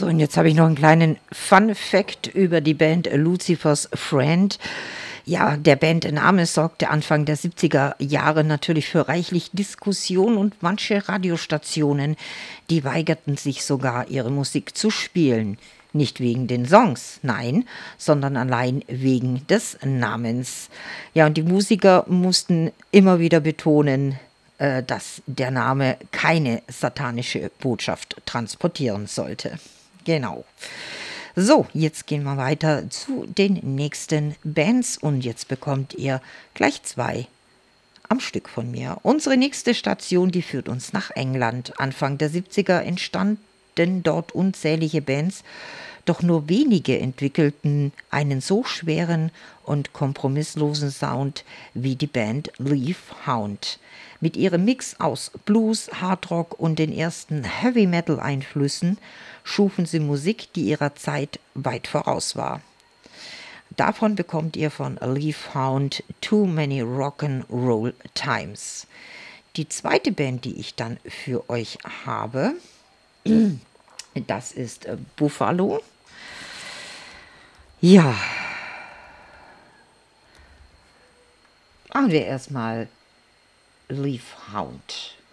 So, und jetzt habe ich noch einen kleinen Fun-Fact über die Band Lucifer's Friend. Ja, der Bandname sorgte Anfang der 70er Jahre natürlich für reichlich Diskussion und manche Radiostationen, die weigerten sich sogar, ihre Musik zu spielen. Nicht wegen den Songs, nein, sondern allein wegen des Namens. Ja, und die Musiker mussten immer wieder betonen, dass der Name keine satanische Botschaft transportieren sollte. Genau. So, jetzt gehen wir weiter zu den nächsten Bands und jetzt bekommt ihr gleich zwei am Stück von mir. Unsere nächste Station, die führt uns nach England. Anfang der 70er entstanden dort unzählige Bands, doch nur wenige entwickelten einen so schweren und kompromisslosen Sound wie die Band Leaf Hound. Mit ihrem Mix aus Blues, Hardrock und den ersten Heavy-Metal-Einflüssen schufen sie Musik, die ihrer Zeit weit voraus war. Davon bekommt ihr von Leaf Hound Too Many Rock'n'Roll Times. Die zweite Band, die ich dann für euch habe, das ist Buffalo. Ja, machen wir erstmal Leaf Hound.